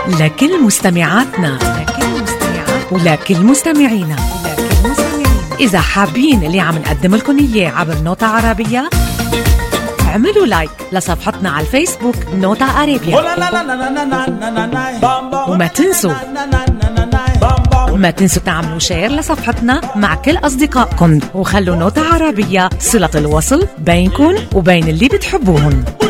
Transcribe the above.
لكل مستمعاتنا ولكل مستمعينا. إذا حابين اللي عم نقدم لكم إياه عبر نوتة عربية، اعملوا لايك لصفحتنا على الفيسبوك نوتة عربية. وما تنسوا تعملوا شير لصفحتنا مع كل أصدقائكم، وخلوا نوتة عربية صلة الوصل بينكم وبين اللي بتحبوهم.